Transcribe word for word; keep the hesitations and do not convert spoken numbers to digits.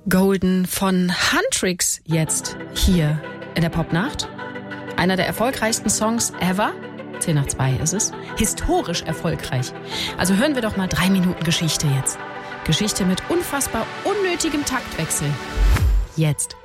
Golden von Huntrix jetzt hier in der Popnacht. Einer der erfolgreichsten Songs ever. zehn nach zwei ist es. Historisch erfolgreich. Also hören wir doch mal drei Minuten Geschichte jetzt. Geschichte mit unfassbar unnötigem Taktwechsel. Jetzt.